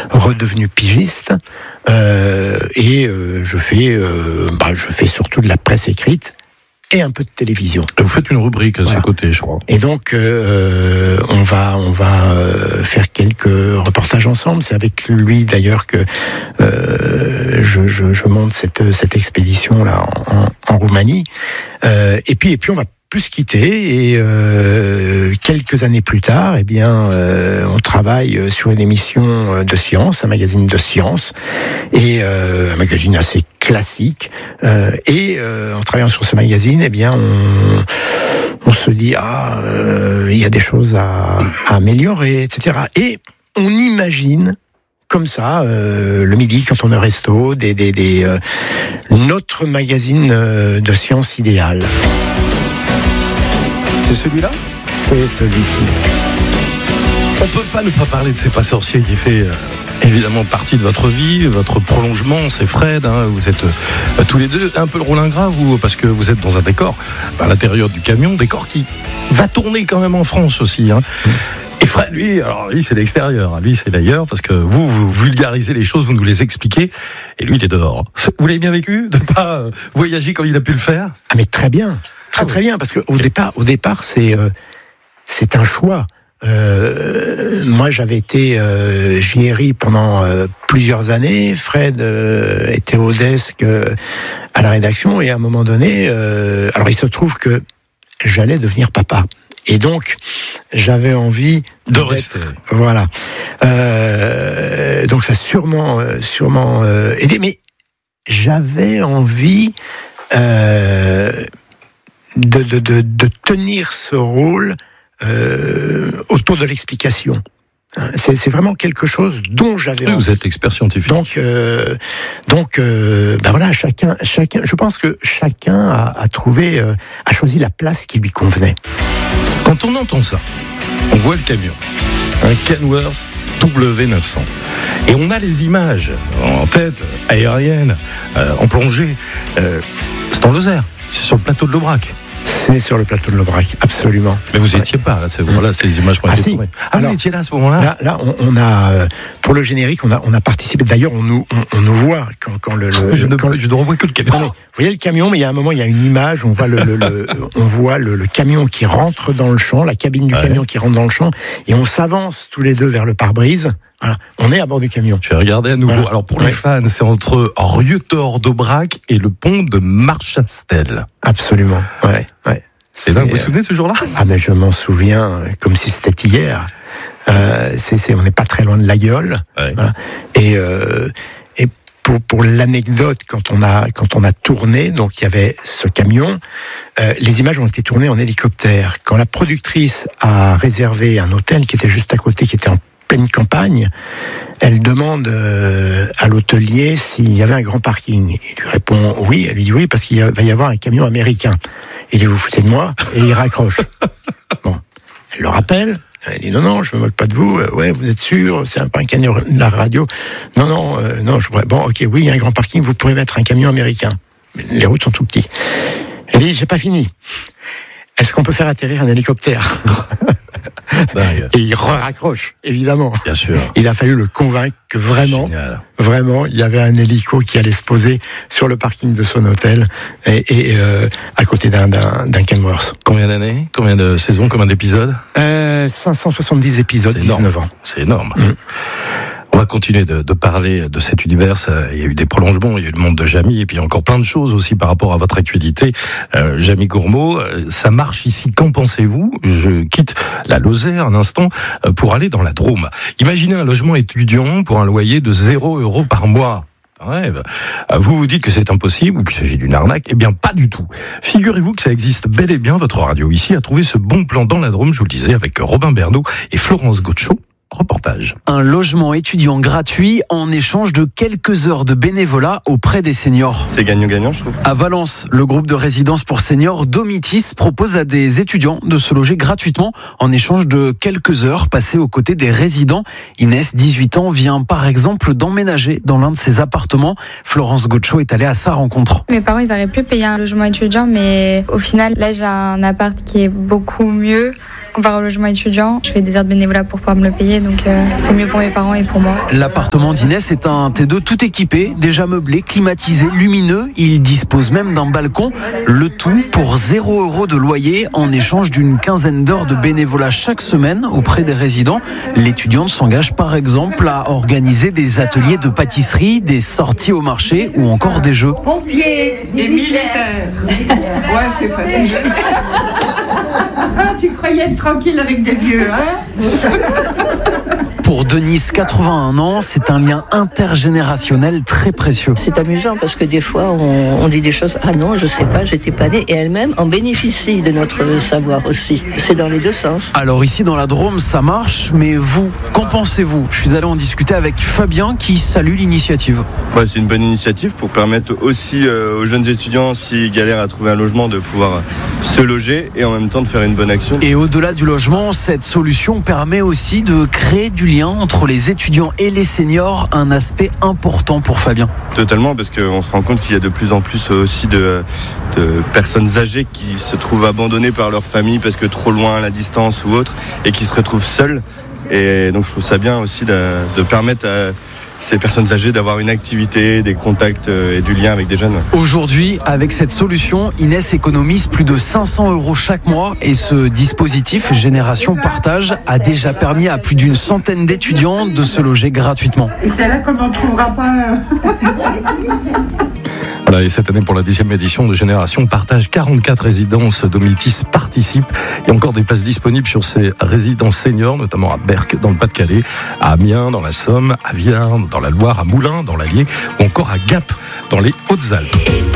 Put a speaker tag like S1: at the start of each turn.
S1: redevenu pigiste et je fais surtout de la presse écrite et un peu de télévision.
S2: Vous faites une rubrique à ses côtés, je crois.
S1: Et donc, on va faire quelques reportages ensemble. C'est avec lui d'ailleurs que je monte cette expédition là en Roumanie. Et puis on va plus se quitter et quelques années plus tard, on travaille sur une émission de science, un magazine de science et un magazine assez classique. En travaillant sur ce magazine, on se dit il y a des choses à améliorer, etc. Et on imagine comme ça, le midi, quand on est au resto, notre magazine de science idéal.
S2: C'est celui-là ?
S1: C'est celui-ci.
S2: On peut pas ne pas parler de C'est pas sorcier qui fait évidemment partie de votre vie, votre prolongement, c'est Fred, vous êtes tous les deux un peu le rôle ingrat, vous, parce que vous êtes dans un décor à l'intérieur du camion, décor qui va tourner quand même en France aussi. Et Fred, lui, c'est l'extérieur, lui c'est d'ailleurs, parce que vous vulgarisez les choses, vous nous les expliquez, et lui il est dehors. Vous l'avez bien vécu, de pas voyager comme il a pu le faire ?
S1: Ah mais très bien, très bien, parce qu'au départ c'est un choix. Moi j'avais été JRI pendant plusieurs années, Fred était au desk à la rédaction, et à un moment donné, alors il se trouve que j'allais devenir papa. Et donc, j'avais envie
S2: de rester.
S1: Voilà. Donc ça a sûrement aidé, mais j'avais envie de tenir ce rôle autour de l'explication. C'est vraiment quelque chose dont j'avais envie.
S2: Vous êtes l'expert scientifique.
S1: Donc voilà, chacun. Je pense que chacun a choisi la place qui lui convenait.
S2: Quand on entend ça, on voit le camion, un Kenworth W900, et on a les images en tête, aérienne, en plongée. C'est en Lozère, c'est sur le plateau de l'Aubrac.
S1: C'est sur le plateau de l'Aubrac, absolument.
S2: Mais vous n'étiez pas là, c'est les imames qui ont été tournées. Vous étiez là à ce moment-là ?
S1: Là, on a pour le générique, on a participé. D'ailleurs, on nous voit quand le.
S2: Je ne revois que le camion.
S1: Vous voyez le camion, mais il y a un moment, il y a une image. On voit on voit le camion qui rentre dans le champ, la cabine du camion qui rentre dans le champ, et on s'avance tous les deux vers le pare-brise. Voilà. On est à bord du camion.
S2: Je vais regarder à nouveau. Voilà. Alors pour les fans, c'est entre Rieutort d'Aubrac et le pont de Marchastel.
S1: Absolument. Ouais.
S2: C'est dingue. Vous vous souvenez de ce jour-là ?
S1: Ah mais je m'en souviens comme si c'était hier. On n'est pas très loin de la Gueule.
S2: Ouais.
S1: Voilà. Et pour l'anecdote, quand on a tourné, donc il y avait ce camion. Les images ont été tournées en hélicoptère. Quand la productrice a réservé un hôtel qui était juste à côté, qui était en pleine campagne, elle demande à l'hôtelier s'il y avait un grand parking. Il lui répond oui. Elle lui dit oui parce qu'il va y avoir un camion américain. Il dit vous foutez de moi, et il raccroche. Bon, elle le rappelle. Elle dit non, je me moque pas de vous. Ouais, vous êtes sûr ? C'est pas un camion de la radio. Non. Bon, ok, oui, il y a un grand parking. Vous pourrez mettre un camion américain. Mais les routes sont tout petites. Elle dit j'ai pas fini. Est-ce qu'on peut faire atterrir un hélicoptère ? Et il raccroche, évidemment.
S2: Bien sûr.
S1: Il a fallu le convaincre que vraiment, il y avait un hélico qui allait se poser sur le parking de son hôtel et à côté d'un Kenworth.
S2: Combien d'années ? Combien de saisons ? Combien d'épisodes ?
S1: 570 épisodes, 19 ans.
S2: C'est énorme. On va continuer de parler de cet univers. Il y a eu des prolongements, il y a eu le monde de Jamie, et puis encore plein de choses aussi par rapport à votre actualité. Jamie Gourmaud, ça marche ici, qu'en pensez-vous ? Je quitte la Lozère un instant pour aller dans la Drôme. Imaginez un logement étudiant pour un loyer de 0 € par mois. Rêve. Vous vous dites que c'est impossible ou qu'il s'agit d'une arnaque. Eh bien, pas du tout. Figurez-vous que ça existe bel et bien. Votre radio ici a trouvé ce bon plan dans la Drôme, je vous le disais, avec Robin Bernot et Florence Gaucho. Reportage.
S3: Un logement étudiant gratuit en échange de quelques heures de bénévolat auprès des seniors.
S4: C'est gagnant-gagnant, je trouve.
S3: À Valence, le groupe de résidence pour seniors Domitis propose à des étudiants de se loger gratuitement en échange de quelques heures passées aux côtés des résidents. Inès, 18 ans, vient par exemple d'emménager dans l'un de ses appartements. Florence Gaucho est allée à sa rencontre.
S5: Mes parents, ils auraient pu payer un logement étudiant, mais au final, là, j'ai un appart qui est beaucoup mieux.
S4: Comparé au logement étudiant, je fais des heures de bénévolat pour pouvoir me le payer, donc c'est mieux pour mes parents et pour moi.
S3: L'appartement d'Inès est un T2 tout équipé, déjà meublé, climatisé, lumineux. Il dispose même d'un balcon. Le tout pour 0 € de loyer en échange d'une quinzaine d'heures de bénévolat chaque semaine auprès des résidents. L'étudiante s'engage par exemple à organiser des ateliers de pâtisserie, des sorties au marché ou encore des jeux.
S5: Pompiers et militaires. Ouais, c'est facile. Tu croyais être tranquille avec des vieux, hein?
S3: Pour Denise, 81 ans, c'est un lien intergénérationnel très précieux.
S6: C'est amusant parce que des fois, on dit des choses. Ah non, je sais pas, j'étais pas née. Et elle-même en bénéficie de notre savoir aussi. C'est dans les deux sens.
S3: Alors ici, dans la Drôme, ça marche. Mais vous, qu'en pensez-vous? Je suis allé en discuter avec Fabien qui salue l'initiative.
S7: Ouais, c'est une bonne initiative pour permettre aussi aux jeunes étudiants, s'ils galèrent à trouver un logement, de pouvoir se loger et en même temps de faire une bonne action.
S3: Et au-delà du logement, cette solution permet aussi de créer du lien entre les étudiants et les seniors, un aspect important pour Fabien.
S7: Totalement, parce qu'on se rend compte qu'il y a de plus en plus aussi de personnes âgées qui se trouvent abandonnées par leur famille parce que trop loin à la distance ou autre, et qui se retrouvent seules. Et donc je trouve ça bien aussi de permettre à ces personnes âgées d'avoir une activité, des contacts et du lien avec des jeunes.
S3: Aujourd'hui, avec cette solution, Inès économise plus de 500 € chaque mois et ce dispositif Génération Partage a déjà permis à plus d'une centaine d'étudiants de se loger gratuitement.
S5: Et c'est là qu'on n'en trouvera pas.
S2: Voilà, et cette année, pour la 10e édition de Génération Partage, 44 résidences Domitis participent. Il y a encore des places disponibles sur ces résidences seniors, notamment à Berck, dans le Pas-de-Calais, à Amiens, dans la Somme, à Villars, dans la Loire, à Moulins, dans l'Allier, ou encore à Gap, dans les Hautes-Alpes.